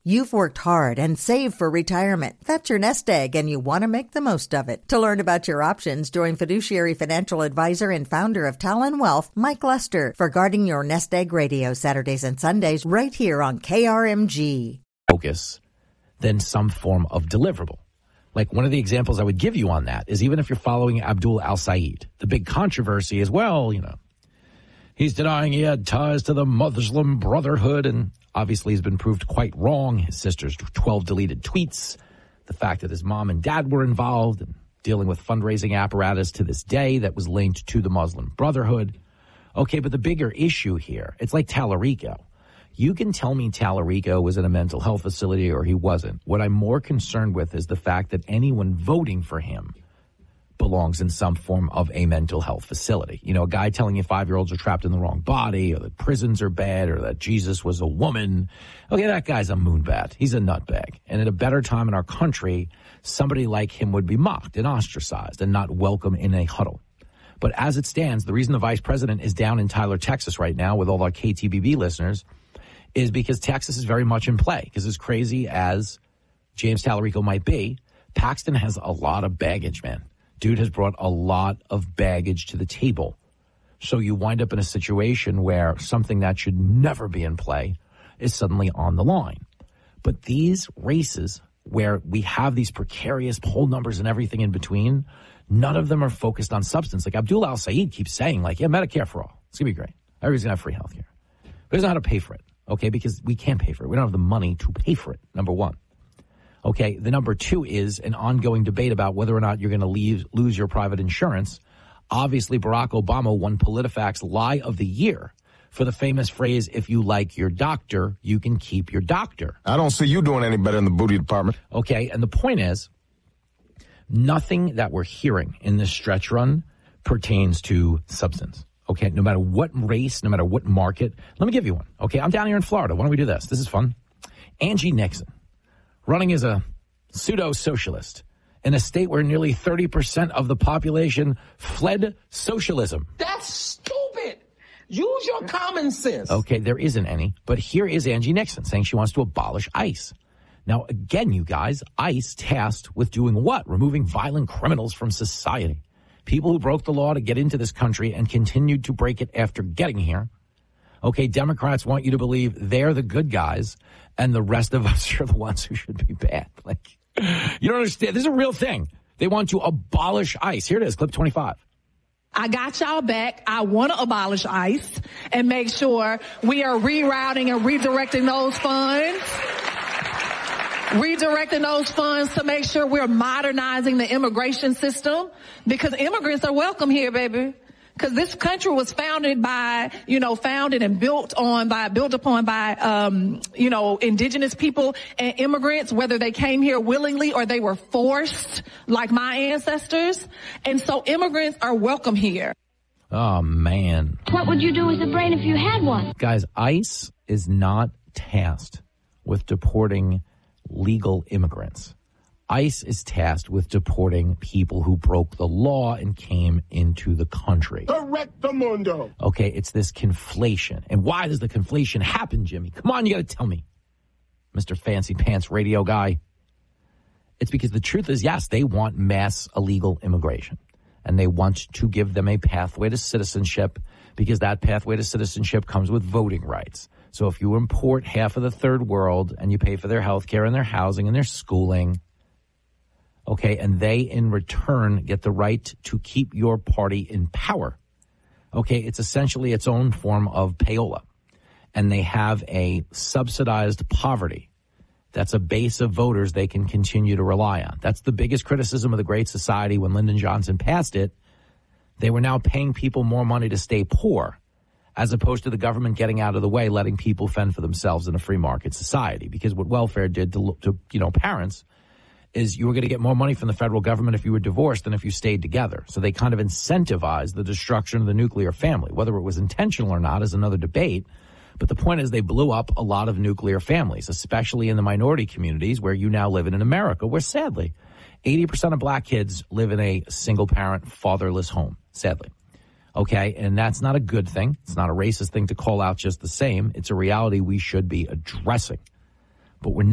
You've worked hard and saved for retirement. That's your nest egg, and you want to make the most of it. To learn about your options, join fiduciary financial advisor and founder of Talon Wealth, Mike Lester, for Guarding Your Nest Egg Radio, Saturdays and Sundays, right here on KRMG. Focus than some form of deliverable. Like, one of the examples I would give you on that is even if you're following Abdul al-Said, the big controversy is, well, he's denying he had ties to the Muslim Brotherhood, and obviously he's been proved quite wrong. His sister's 12 deleted tweets, the fact that his mom and dad were involved, and dealing with fundraising apparatus to this day that was linked to the Muslim Brotherhood. Okay, but the bigger issue here, it's like Tallarico. You can tell me Tallarico was in a mental health facility or he wasn't. What I'm more concerned with is the fact that anyone voting for him belongs in some form of a mental health facility. A guy telling you 5-year-olds are trapped in the wrong body, or that prisons are bad, or that Jesus was a woman. Okay, that guy's a moonbat. He's a nutbag. And at a better time in our country, somebody like him would be mocked and ostracized and not welcome in a huddle. But as it stands, the reason the vice president is down in Tyler, Texas right now with all our KTBB listeners is because Texas is very much in play. Because as crazy as James Tallarico might be, Paxton has a lot of baggage, man. Dude has brought a lot of baggage to the table. So you wind up in a situation where something that should never be in play is suddenly on the line. But these races where we have these precarious poll numbers and everything in between, none of them are focused on substance. Like Abdul al-Said keeps saying, Medicare for all. It's going to be great. Everybody's going to have free health care. But he doesn't know how to pay for it, okay, because we can't pay for it. We don't have the money to pay for it, number one. Okay, the number two is an ongoing debate about whether or not you're going to lose your private insurance. Obviously, Barack Obama won PolitiFact's Lie of the Year for the famous phrase, if you like your doctor, you can keep your doctor. I don't see you doing any better in the booty department. Okay, and the point is, nothing that we're hearing in this stretch run pertains to substance. Okay, no matter what race, no matter what market. Let me give you one. Okay, I'm down here in Florida. Why don't we do this? This is fun. Angie Nixon, running as a pseudo-socialist in a state where nearly 30% of the population fled socialism. That's stupid. Use your common sense. Okay, there isn't any. But here is Angie Nixon saying she wants to abolish ICE. Now, again, you guys, ICE tasked with doing what? Removing violent criminals from society. People who broke the law to get into this country and continued to break it after getting here. Okay, Democrats want you to believe they're the good guys and the rest of us are the ones who should be bad. Like, you don't understand. This is a real thing. They want to abolish ICE. Here it is, clip 25. I got y'all back. I want to abolish ICE and make sure we are rerouting and redirecting those funds. Redirecting those funds to make sure we're modernizing the immigration system, because immigrants are welcome here, baby. Because this country was founded and built upon by indigenous people and immigrants, whether they came here willingly or they were forced, like my ancestors. And so immigrants are welcome here. Oh, man. What would you do with the brain if you had one? Guys, ICE is not tasked with deporting legal immigrants. ICE is tasked with deporting people who broke the law and came into the country. Correctamundo. Okay, it's this conflation. And why does the conflation happen, Jimmy? Come on, you got to tell me, Mr. Fancy Pants Radio guy. It's because the truth is, yes, they want mass illegal immigration. And they want to give them a pathway to citizenship, because that pathway to citizenship comes with voting rights. So if you import half of the third world and you pay for their health care and their housing and their schooling, okay, and they in return get the right to keep your party in power, okay, it's essentially its own form of payola. And they have a subsidized poverty. That's a base of voters they can continue to rely on. That's the biggest criticism of the Great Society when Lyndon Johnson passed it. They were now paying people more money to stay poor, as opposed to the government getting out of the way, letting people fend for themselves in a free market society. Because what welfare did to parents is you were going to get more money from the federal government if you were divorced than if you stayed together. So they kind of incentivized the destruction of the nuclear family. Whether it was intentional or not is another debate. But the point is they blew up a lot of nuclear families, especially in the minority communities where you now live in America, where sadly 80% of black kids live in a single-parent, fatherless home, sadly. Okay, and that's not a good thing. It's not a racist thing to call out just the same. It's a reality we should be addressing. But we're